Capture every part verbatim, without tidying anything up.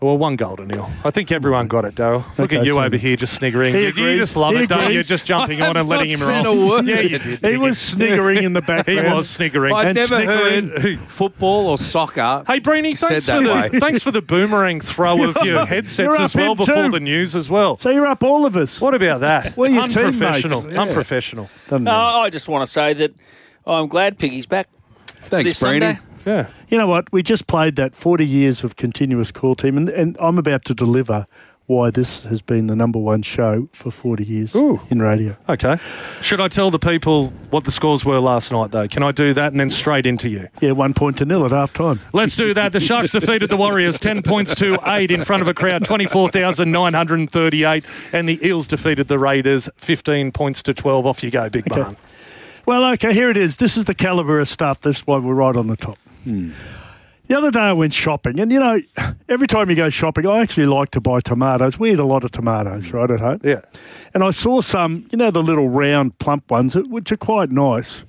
Well, one golden eel. I think everyone got it, Daryl. Look Okay, at you so over here just sniggering. He You, you agrees. just love He it, don't you? agrees. Just jumping I on and have letting not him said roll. a word. Yeah, you did. He was sniggering in the He background. was sniggering. I've And never sniggering. heard football or soccer. Hey, Breeny, said thanks for, that the, way. thanks for the boomerang throw of your headsets You're as up well him before too. the news as well. So you're up all of us. What about that? We're your Unprofessional. teammates. Yeah. Unprofessional. Doesn't No, matter. I just want to say that I'm glad Piggy's back. Thanks, this Sunday. Breeny. Yeah. You know what? We just played that forty years of continuous call team, and, and I'm about to deliver why this has been the number one show for forty years Ooh. in radio. Okay. Should I tell the people what the scores were last night, though? Can I do that and then straight into you? Yeah, one point to nil at half time. Let's do that. The Sharks defeated the Warriors ten points to eight in front of a crowd twenty-four thousand nine hundred thirty-eight, and the Eels defeated the Raiders fifteen points to twelve. Off you go, Big Okay. Barn. Well, okay, here it is. This is the calibre of stuff. That's why we're right on the top. Hmm. The other day I went shopping, and, you know, every time you go shopping, I actually like to buy tomatoes. We eat a lot of tomatoes, right, at home. Yeah. And I saw some, you know, the little round, plump ones, which are quite nice.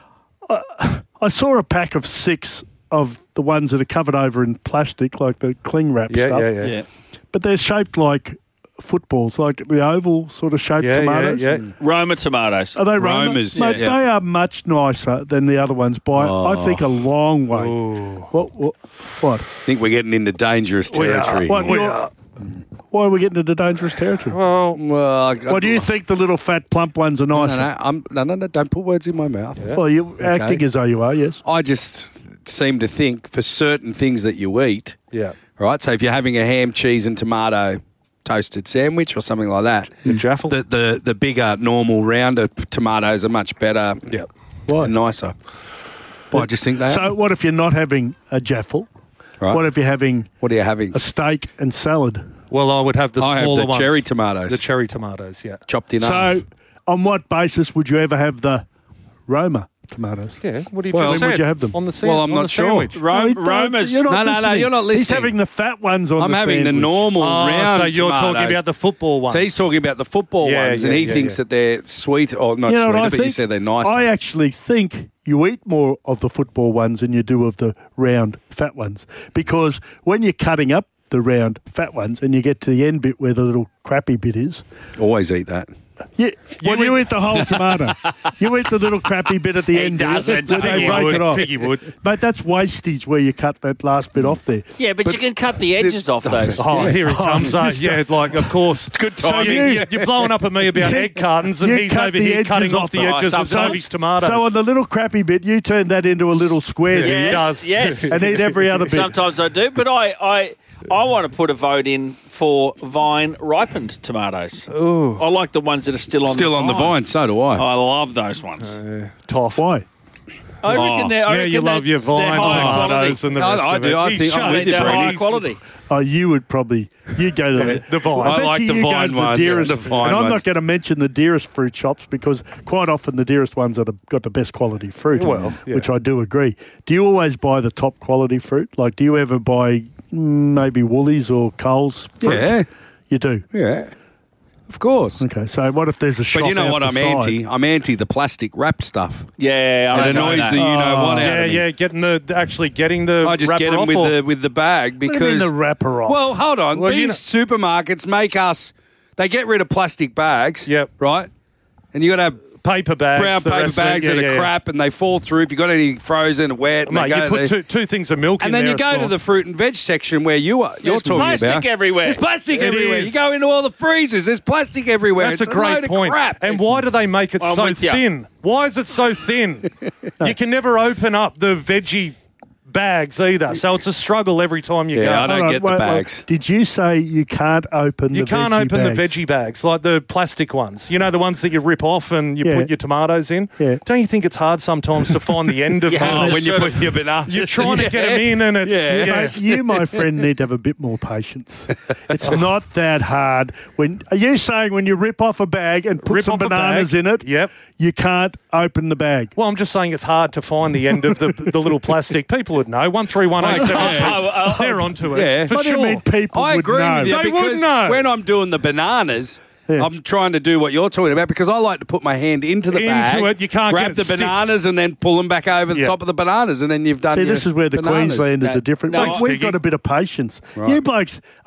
I, I saw a pack of six of the ones that are covered over in plastic, like the cling wrap Yeah, stuff. yeah, yeah. Yeah. But they're shaped like footballs, like the oval sort of shaped Yeah, yeah, tomatoes. yeah. Roma tomatoes. Are they Roma? Romas, Mate, yeah. they are much nicer than the other ones by, I think, a long way. What, what? What? I think we're getting into dangerous territory. What, We you're- are. Why are we getting into dangerous territory? Well, Well, I, Why do you think the little fat plump ones are No, nicer? no, I'm, no, no, no, don't put words in my mouth. Well, you're acting as though you are, yes. I just seem to think for certain things that you eat, yeah. right? So if you're having a ham, cheese, and tomato toasted sandwich or something like that, The Jaffle? the the, the bigger, normal, rounder p- tomatoes are much better Yeah. Why? and nicer. Well, I just think they So are. what if you're not having a jaffle? Right. What if you're having What are you having? a steak and salad? Well, I would have the I have smaller the ones. cherry tomatoes. The cherry tomatoes, yeah. Chopped in half. So on what basis would you ever have the Roma tomatoes? Yeah, what do you Well, just when would said? you have them? On the sa- Well, I'm on not the sure. sandwich. Ro- No, he don't- Roma's. you're not No, no, no, listening. you're not He's listening. having the fat ones on I'm the having the sandwich. normal Oh, round so you're talking tomatoes. about the football ones. So he's talking about the football Yeah, ones, yeah, and he yeah, thinks yeah. that they're sweet or not You know what sweeter, I but you think? say they're nicer. I actually think you eat more of the football ones than you do of the round fat ones, because when you're cutting up the round fat ones and you get to the end bit where the little crappy bit is, Always eat that. you, well, you eat the whole tomato. You eat the little crappy bit at the He end. doesn't. Then they Piggy break would. it off. Piggy would. Mate, that's wastage where you cut that last bit off there. Yeah, but, you can cut the edges off those. Oh, here it comes. Oh, uh, yeah, like, of course. It's good So timing. you, you, you're blowing up at me about You- egg cartons, and you he's cut over the here edges cutting off off the them. edges Oh, of Toby's tomatoes. So on the little crappy bit, you turn that into a little square. Yeah, he Yes, does. yes. And eat every other bit. Sometimes I do, but I, I, I want to put a vote in for vine ripened tomatoes. Ooh. I like the ones that are still on Still the on the vine, so do I. I love those ones. Tough. Why? I reckon they're. I Yeah, reckon you love they're- your they're vine high tomatoes quality. and the I- rest I of do. it. I He's think I'm shut with it you, They're down. Brady. high He's- quality. Oh, you would probably you go to the, the vine. I, bet I like you the you go vine to ones. The dearest, The vine and I'm ones. not going to mention the dearest fruit shops because quite often the dearest ones are the, got the best quality fruit. Well, yeah. which I do agree. Do you always buy the top quality fruit? Like, do you ever buy mm, maybe Woolies or Coles fruit? Yeah. You do. Yeah. Of course. Okay, so what if there's a shop But you know out what the I'm side? anti? I'm anti the plastic wrapped stuff. Yeah, I It know annoys that. the you know what out Yeah, of me. yeah, getting the actually getting the. I just wrapper get them off with or- the with the bag What do you mean because the wrapper off? well, hold on. Well, These you know- supermarkets make us. They get rid of plastic bags. Yep. Right. And you got to have paper bags, brown the paper rest of it. bags Yeah, that yeah, are yeah. crap and they fall through. If you got any frozen, wet, and Mate, they go you put there. two, two things of milk and in then there. you go it's to gone. the fruit and veg section where you are. You're There's talking plastic about. everywhere. There's plastic It everywhere. is. You go into all the freezers. There's plastic everywhere. That's it's a great load point. Of crap. And why do they make it I'm so with ya. thin? Why is it so thin? You can never open up the veggie bags either, so it's a struggle every time you Yeah, go. I don't Hold on, get the wait, wait. bags. Did you say you can't open You the can't veggie open bags? the veggie bags, like the plastic ones. You know, the ones that you rip off and you Yeah. put your tomatoes in? Yeah. Don't you think it's hard sometimes to find the end of Yeah, them? there's when you sort put of- your banana. You're trying to get them in and it's... Yeah. Yeah. Mate, you, my friend, need to have a bit more patience. It's not that hard. When are you saying when you rip off a bag and put Rip some off a bananas bag. in it? Yep. You can't open the bag. Well, I'm just saying it's hard to find the end of the the little plastic. People would know. One three one eight seven. Oh, oh, They're onto it. Yeah. For What do sure. you mean people I would agree know? with you They would because know. when I'm doing the bananas Yeah. I'm trying to do what you're talking about because I like to put my hand into the Into bag, it, you can't grab get it the sticks. bananas and then pull them back over the Yeah. top of the bananas, and then you've done. See, your this is where the bananas. Queenslanders No, are different. no, Like, I- we've got a bit of patience. Right. You blokes